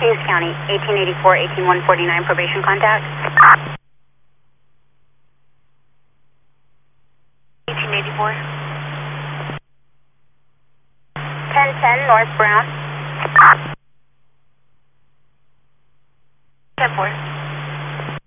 Kings County, 1884, 18149, probation contact. 1884. 1010 North Brown. 10-4.